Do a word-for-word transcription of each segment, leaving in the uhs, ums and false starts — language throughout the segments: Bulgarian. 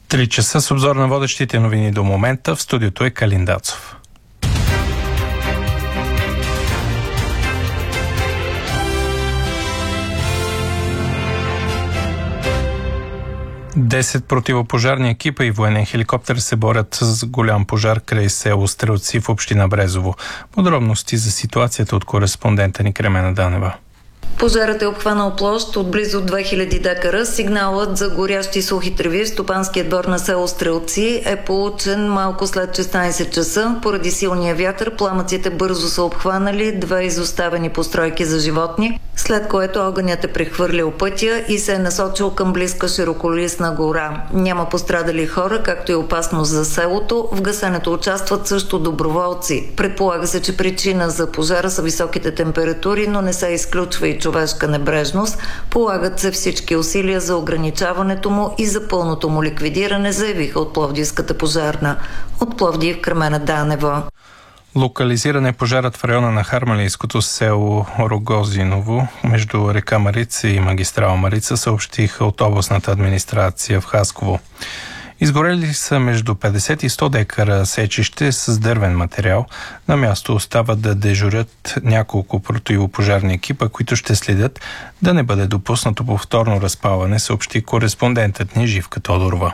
Три часа с обзор на водещите новини до момента. В студиото е Калин Дацов. Десет противопожарни екипа и военен хеликоптер се борят с голям пожар край село Стрелци в община Брезово. Подробности за ситуацията от кореспондента ни Кремена Данева. Пожарът е обхванал площ от близо две хиляди декара. Сигналът за горящи сухи треви в стопанския двор на село Стрелци е получен малко след шестнайсет часа. Поради силния вятър пламъците бързо са обхванали две изоставени постройки за животни, след което огънят е прехвърлил пътя и се е насочил към близка широколистна гора. Няма пострадали хора, както и опасност за селото. В гасенето участват също доброволци. Предполага се, че причина за пожара са високите температури, но не се изключва и човешка небрежност. Полагат се всички усилия за ограничаването му и за пълното му ликвидиране, заявиха от Пловдивската пожарна. От Пловдив, Кремена Данева. Локализиран е пожарът в района на харманлийското село Рогозиново между река Марица и магистрала Марица, съобщиха от областната администрация в Хасково. Изгорели са между петдесет и сто декара сечище с дървен материал. На място остават да дежурят няколко противопожарни екипа, които ще следят да не бъде допуснато повторно разпалване, съобщи кореспондентът ни Живка Тодорова.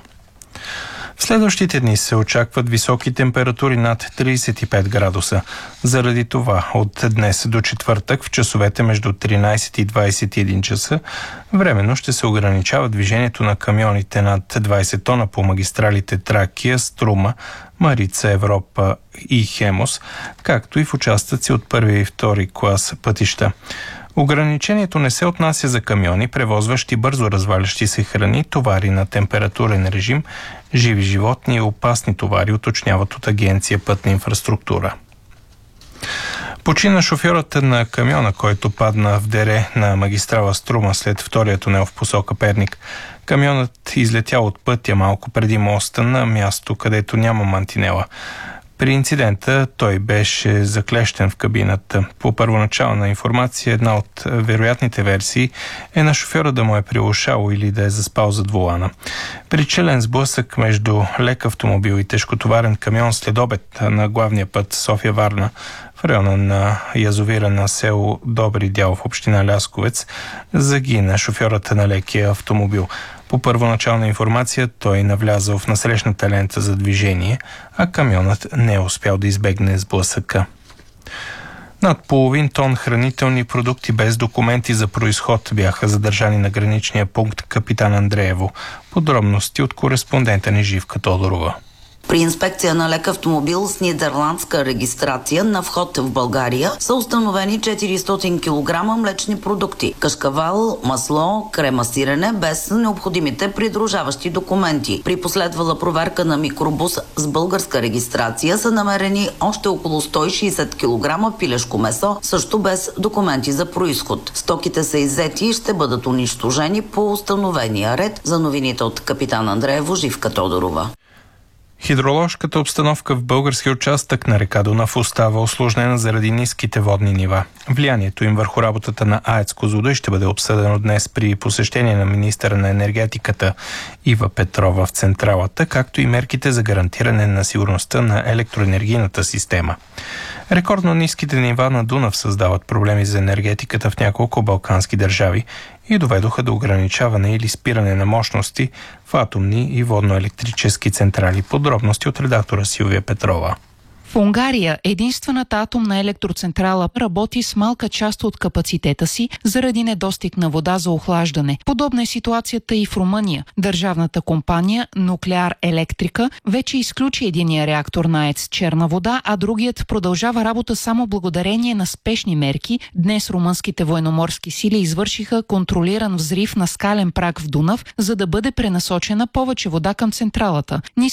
В следващите дни се очакват високи температури над трийсет и пет градуса. Заради това от днес до четвъртък в часовете между тринайсет и двайсет и един часа временно ще се ограничава движението на камионите над двайсет тона по магистралите Тракия, Струма, Марица, Европа и Хемос, както и в участъци от първи и втори клас пътища. Ограничението не се отнася за камиони, превозващи бързо развалящи се храни, товари на температурен режим, живи животни и опасни товари, уточняват от Агенция Пътна инфраструктура. Почина шофьорът на камиона, който падна в дере на магистрала Струма след втория тунел в посока Перник. Камионът излетял от пътя малко преди моста на място, където няма мантинела. При инцидента той беше заклещен в кабината. По първоначална информация, една от вероятните версии е на шофьора да му е прилушало или да е заспал зад волана. Причелен сблъсък между лек автомобил и тежкотоварен камион след обед на главния път София-Варна в района на язовира на село Добри дял в община Лясковец загина шофьорът на лекия автомобил. По първоначална информация той навлязал в насрещната лента за движение, а камионът не е успял да избегне сблъсъка. Над половин тон хранителни продукти без документи за произход бяха задържани на граничния пункт Капитан Андреево. Подробности от кореспондента ни Живка Тодорова. При инспекция на лек автомобил с нидерландска регистрация на вход в България са установени четиристотин килограма млечни продукти, кашкавал, масло, крема сирене без необходимите придружаващи документи. При последвала проверка на микробус с българска регистрация са намерени още около сто и шейсет килограма пилешко месо, също без документи за произход. Стоките са иззети и ще бъдат унищожени по установения ред. За новините от Капитан Андреево, Живка Тодорова. Хидроложката обстановка в българския участък на река Дунав остава усложнена заради ниските водни нива. Влиянието им върху работата на АЕЦ Козлодуй ще бъде обсъдено днес при посещение на министъра на енергетиката Ива Петрова в централата, както и мерките за гарантиране на сигурността на електроенергийната система. Рекордно ниските нива на Дунав създават проблеми за енергетиката в няколко балкански държави и доведоха до ограничаване или спиране на мощности в атомни и водноелектрически централи. Подробности от редактора Силвия Петрова. В Унгария единствената атомна електроцентрала работи с малка част от капацитета си заради недостиг на вода за охлаждане. Подобна е ситуацията и в Румъния. Държавната компания Нуклеар Електрика вече изключи единия реактор на АЕЦ Черна вода, а другият продължава работа само благодарение на спешни мерки. Днес румънските военноморски сили извършиха контролиран взрив на скален праг в Дунав, за да бъде пренасочена повече вода към централата.